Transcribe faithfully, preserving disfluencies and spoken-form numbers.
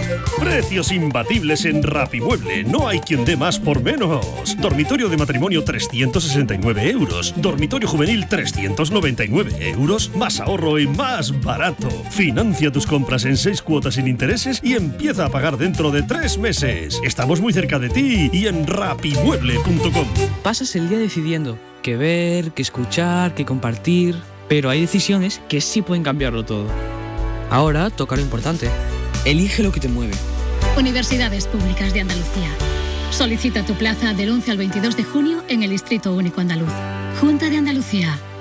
Precios imbatibles en Rapimueble. No hay quien dé más por menos. Dormitorio de matrimonio trescientos sesenta y nueve euros. Dormitorio juvenil trescientos noventa y nueve euros. Más ahorro y más barato. Financia tus compras en seis cuotas sin intereses y empieza a pagar dentro de tres meses. Estamos muy cerca de ti y en rapimueble punto com. Pasas el día decidiendo qué ver, qué escuchar, qué compartir, pero hay decisiones que sí pueden cambiarlo todo. Ahora toca lo importante. Elige lo que te mueve. Universidades Públicas de Andalucía. Solicita tu plaza del once al veintidós de junio en el Distrito Único Andaluz. Junta de Andalucía.